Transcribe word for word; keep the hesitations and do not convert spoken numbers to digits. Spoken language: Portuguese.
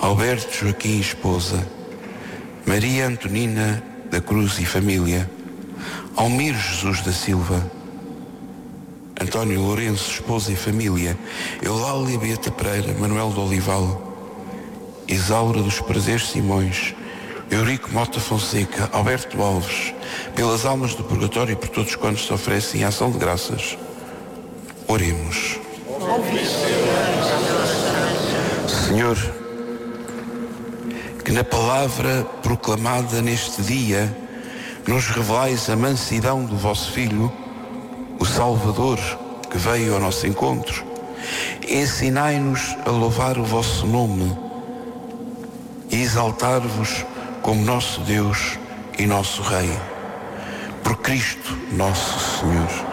Alberto Joaquim, esposa, Maria Antonina da Cruz e família, Almir Jesus da Silva, António Lourenço, esposa e família, Eulália Beata Pereira, Manuel de Olival, Isaura dos Prazeres Simões, Eurico Mota Fonseca, Alberto Alves, pelas almas do purgatório e por todos quantos se oferecem em ação de graças. Oremos. Senhor, que na palavra proclamada neste dia nos revelais a mansidão do vosso Filho, o Salvador, que veio ao nosso encontro, ensinai-nos a louvar o vosso nome e exaltar-vos como nosso Deus e nosso Rei, por Cristo nosso Senhor.